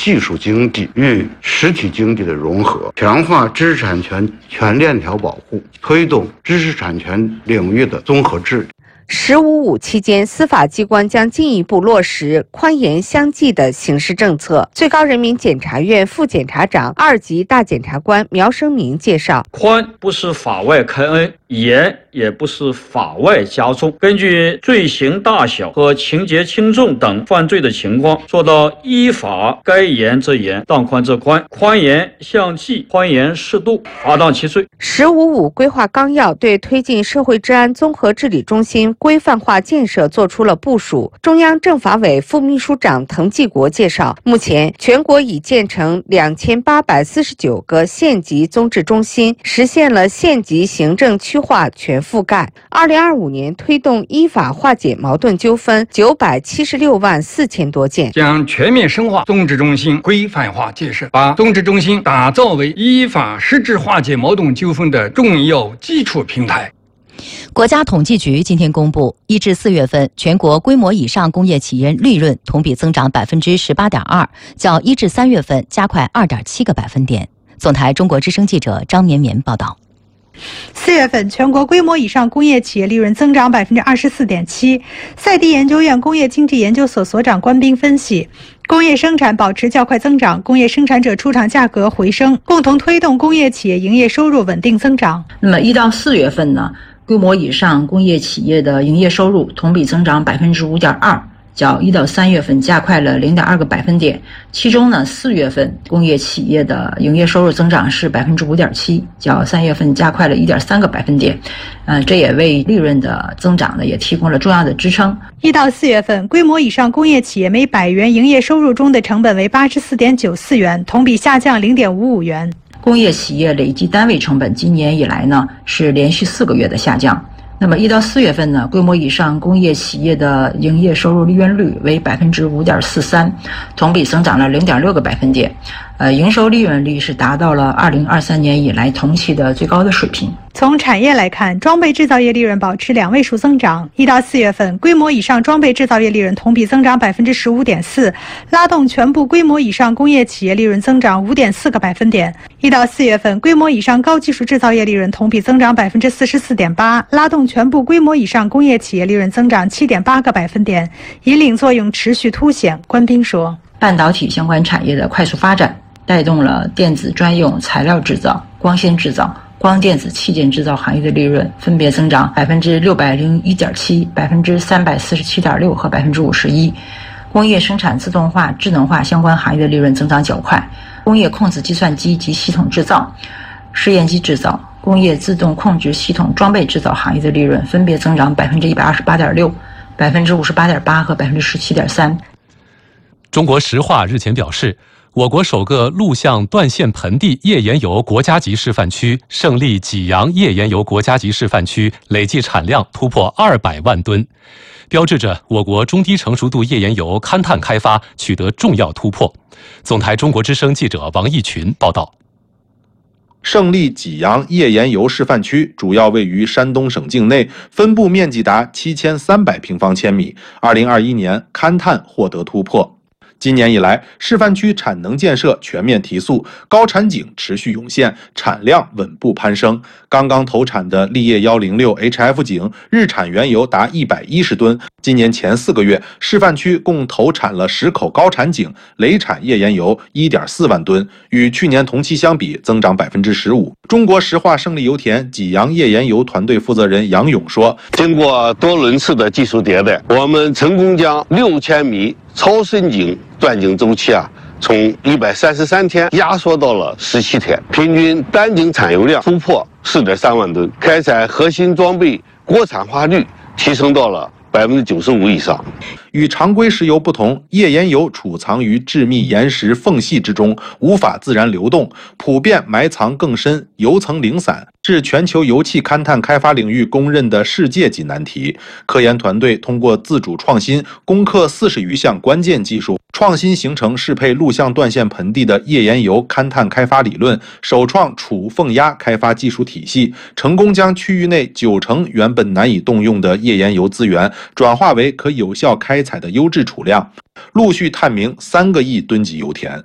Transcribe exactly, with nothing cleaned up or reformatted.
技术经济与实体经济的融合，强化知识产权全链条保护，推动知识产权领域的综合治理。 十五五期间，司法机关将进一步落实宽严相济的刑事政策。最高人民检察院副检察长、二级大检察官苗生明介绍： 宽不是法外开恩，严也不是法外加重。根据罪行大小和情节轻重等犯罪的情况，做到依法该严则严，当宽则宽，宽严相济，宽严适度，罚当其罪。 十五五规划纲要对推进社会治安综合治理中心规范化建设作出了部署。中央政法委副秘书长滕继国介绍，目前全国已建成两千八百四十九个县级综治中心，实现了县级行政区划全覆盖。二零二五年推动依法化解矛盾纠纷九百七十六万四千多件， 将全面深化综治中心规范化建设，把综治中心打造为依法实质化解矛盾纠纷的重要基础平台。 国家统计局今天公布，一至四月份全国规模以上工业企业利润同比增长百分之十八点二，较一至三月份加快二点七个百分点。总台中国之声记者张绵绵报道。 四月份全国规模以上工业企业利润增长百分之二十四点七。赛迪研究院工业经济研究所所长关斌分析，工业生产保持较快增长，工业生产者出厂价格回升，共同推动工业企业营业收入稳定增长。 那么一到四月份呢，规模以上工业企业的营业收入同比增长百分之五点二。较一到三月份加快了零点二个百分点，其中呢，四月份工业企业的营业收入增长是百分之五点七，较三月份加快了一点三个百分点，呃，这也为利润的增长呢也提供了重要的支撑。 一到四月份，规模以上工业企业每百元营业收入中的成本为八十四点九四元，同比下降零点五五元。 工业企业累计单位成本今年以来呢是连续四个月的下降。那么一到四月份呢，规模以上工业企业的营业收入利润率为百分之五点四三，同比增长了零点六个百分点。呃，营收利润率是达到了二零二三年以来同期的最高的水平。 从产业来看，装备制造业利润保持两位数增长。一到四月份，规模以上装备制造业利润同比增长百分之十五点四，拉动全部规模以上工业企业利润增长五点四个百分点。一到四月份，规模以上高技术制造业利润同比增长百分之四十四点八，拉动全部规模以上工业企业利润增长七点八个百分点，引领作用持续凸显。关斌说， 半导体相关产业的快速发展，带动了电子专用材料制造、光纤制造、光电子器件制造行业的利润分别增长百分之六百零一点七、百分之三百四十七点六和百分之五十一。工业生产自动化、智能化相关行业的利润增长较快。工业控制计算机及系统制造、试验机制造、工业自动控制系统装备制造行业的利润分别增长百分之一百二十八点六、百分之五十八点八和百分之十七点三。 中国石化日前表示，我国首个陆相断线盆地页岩油国家级示范区胜利济阳页岩油国家级示范区累计产量突破二百万吨，标志着我国中低成熟度页岩油勘探开发取得重要突破。总台中国之声记者王义群报道。 胜利济阳页岩油示范区主要位于山东省境内，分布面积达七千三百平方千米。二零二一年勘探获得突破。今年以来，示范区产能建设全面提速，高产井持续涌现，产量稳步攀升。刚刚投产的立业一零六 H F 井日产原油达一百一十吨。今年前四个月，示范区共投产了十口高产井，累产页岩油一点四万吨，与去年同期相比增长百分之十五。中国石化胜利油田济阳页岩油团队负责人杨勇说：“ 经过多轮次的技术迭代，我们成功将六千米超深井钻井周期啊，从一百三十三天压缩到了十七天，平均单井产油量突破四点三万吨，开采核心装备国产化率提升到了百分之九十五以上。 与常规石油不同，页岩油储藏于致密岩石缝隙之中，无法自然流动，普遍埋藏更深，油层零散，是全球油气勘探开发领域公认的世界级难题。科研团队通过自主创新，攻克四十余项关键技术，创新形成适配陆相断线盆地的页岩油勘探开发理论，首创储缝压开发技术体系，成功将区域内九成原本难以动用的页岩油资源转化为可有效开采的优质储量，陆续探明三个亿吨级油田。